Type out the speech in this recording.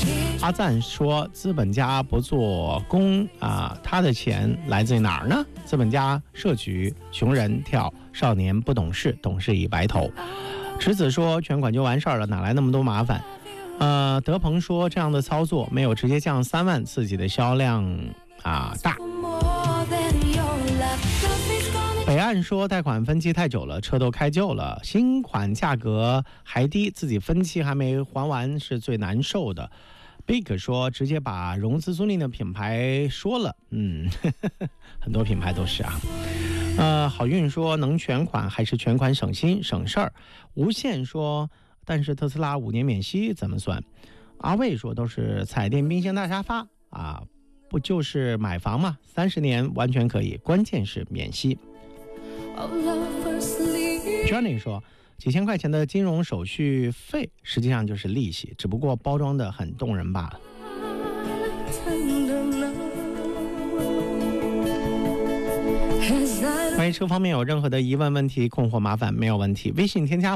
阿赞说资本家不做工啊，他的钱来自于哪儿呢？资本家设局，穷人跳，少年不懂事，懂事已白头。池子说全款就完事儿了，哪来那么多麻烦？德鹏说这样的操作没有直接降3万，自己的销量大。北岸说贷款分期太久了，车都开旧了，新款价格还低，自己分期还没还完是最难受的。Big 说直接把融资租赁的品牌说了，很多品牌都是啊。好运说能全款还是全款省心省事儿。无限说但是特斯拉5年免息怎么算？阿卫说都是彩电、冰箱、大沙发啊，不就是买房吗？30年完全可以，关键是免息。Johnny 说几千块钱的金融手续费实际上就是利息，只不过包装的很动人罢了。关于车方面有任何的疑问、问题、困惑、麻烦，没有问题，微信添加